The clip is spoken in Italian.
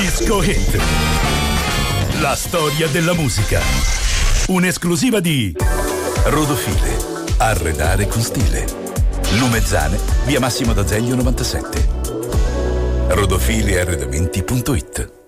Disco Hit. La storia della musica. Un'esclusiva di Rodofile. Arredare con stile. Lumezzane, via Massimo d'Azeglio 97. Rodofiliarredamenti.it.